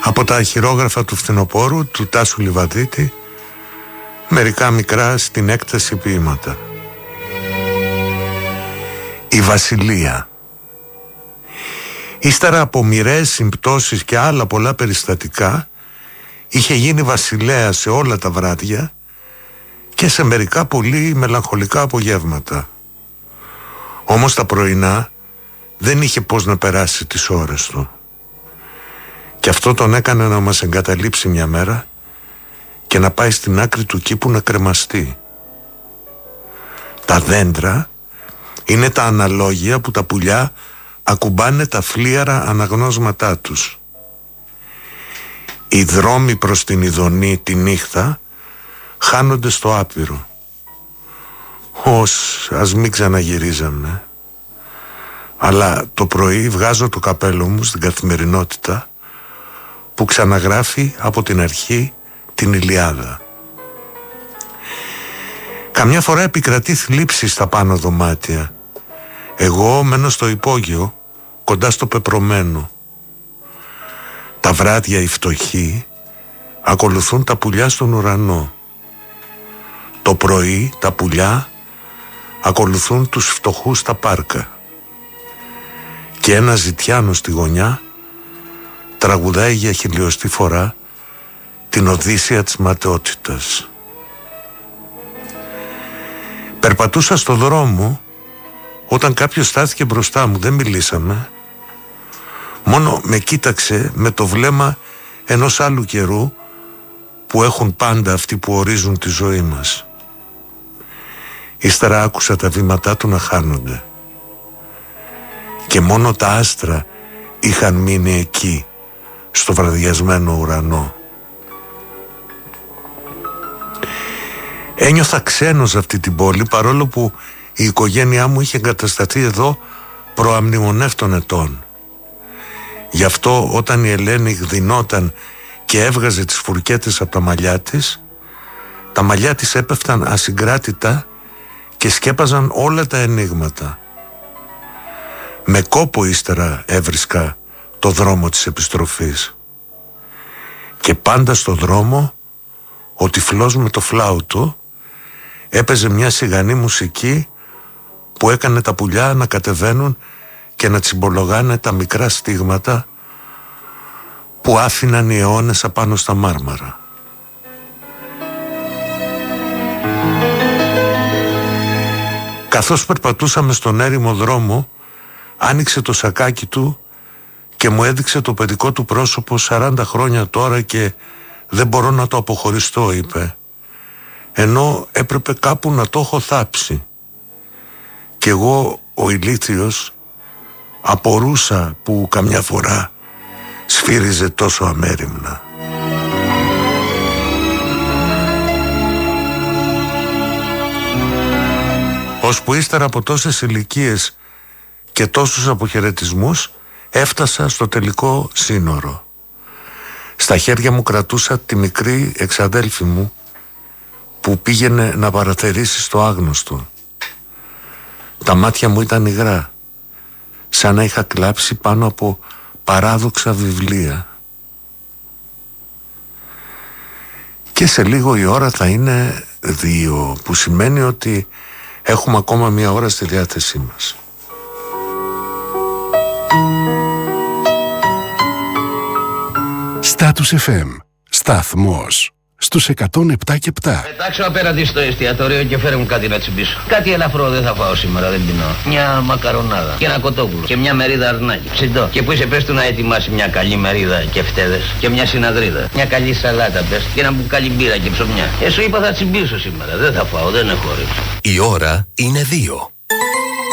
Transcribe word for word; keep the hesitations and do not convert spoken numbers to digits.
Από τα χειρόγραφα του φθινοπόρου του Τάσου Λιβαδίτη, μερικά μικρά στην έκταση ποίηματα. Η Βασιλεία. Ύστερα από μοιραίες συμπτώσεις και άλλα πολλά περιστατικά, είχε γίνει βασιλέα σε όλα τα βράδια και σε μερικά πολύ μελαγχολικά απογεύματα. Όμως τα πρωινά δεν είχε πώς να περάσει τις ώρες του. Και αυτό τον έκανε να μας εγκαταλείψει μια μέρα και να πάει στην άκρη του κήπου να κρεμαστεί. Τα δέντρα είναι τα αναλόγια που τα πουλιά ακουμπάνε τα φλίαρα αναγνώσματά τους. Οι δρόμοι προς την Ιδονή τη νύχτα χάνονται στο άπειρο. Ως ας μην ξαναγυρίζαμε. Αλλά το πρωί βγάζω το καπέλο μου στην καθημερινότητα που ξαναγράφει από την αρχή την Ηλιάδα. Καμιά φορά επικρατεί θλίψη στα πάνω δωμάτια. Εγώ μένω στο υπόγειο, κοντά στο πεπρωμένο. Τα βράδια οι φτωχοί ακολουθούν τα πουλιά στον ουρανό. Το πρωί τα πουλιά ακολουθούν τους φτωχούς στα πάρκα. Και ένα ζητιάνο στη γωνιά τραγουδάει για χιλιοστή φορά την Οδύσσεια της ματαιότητας. Περπατούσα στο δρόμο όταν κάποιος στάθηκε μπροστά μου. Δεν μιλήσαμε. Μόνο με κοίταξε με το βλέμμα ενός άλλου καιρού που έχουν πάντα αυτοί που ορίζουν τη ζωή μας. Ύστερα άκουσα τα βήματά του να χάνονται. Και μόνο τα άστρα είχαν μείνει εκεί, στο βραδιασμένο ουρανό. Ένιωθα ξένος αυτή την πόλη, παρόλο που η οικογένειά μου είχε εγκατασταθεί εδώ προαμνημονεύτων ετών. Γι' αυτό όταν η Ελένη γδινόταν και έβγαζε τις φουρκέτες από τα μαλλιά της, τα μαλλιά της έπεφταν ασυγκράτητα και σκέπαζαν όλα τα ενίγματα. Με κόπο ύστερα έβρισκα το δρόμο της επιστροφής. Και πάντα στο δρόμο ο τυφλός με το φλάουτο έπαιζε μια σιγανή μουσική που έκανε τα πουλιά να κατεβαίνουν και να τσιμπολογάνε τα μικρά στίγματα που άφηναν οι αιώνες απάνω στα μάρμαρα. Καθώς περπατούσαμε στον έρημο δρόμο, άνοιξε το σακάκι του και μου έδειξε το παιδικό του πρόσωπο σαράντα χρόνια τώρα και δεν μπορώ να το αποχωριστώ, είπε, ενώ έπρεπε κάπου να το έχω θάψει. Κι εγώ, ο ηλίθιος, απορούσα που καμιά φορά σφύριζε τόσο αμέριμνα. Ώσπου ύστερα από τόσες ηλικίες και τόσους αποχαιρετισμούς έφτασα στο τελικό σύνορο. Στα χέρια μου κρατούσα τη μικρή εξαδέλφη μου που πήγαινε να παραθερήσει στο άγνωστο. Τα μάτια μου ήταν υγρά, σαν να είχα κλάψει πάνω από παράδοξα βιβλία. Και σε λίγο η ώρα θα είναι δύο, που σημαίνει ότι έχουμε ακόμα μία ώρα στη διάθεσή μας. Status εφ εμ, σταθμός στους εκατόν επτά και επτά. Πετάξω απέναντι στο εστιατόριο και φέρε μου κάτι να τσιμπήσω. Κάτι ελαφρό δεν θα φάω σήμερα, δεν πεινώ. Μια μακαρονάδα και ένα κοτόπουλο και μια μερίδα αρνάκι. Ψητό. Και που είσαι, πες του να ετοιμάσει μια καλή μερίδα και φτέδες και μια συναδρίδα. Μια καλή σαλάτα, πες, και ένα μπουκάλι μπύρα και ψωμιά. Ε, σου είπα θα τσιμπήσω σήμερα. Δεν θα φάω, δεν έχω όρεξη. Η ώρα είναι δύο.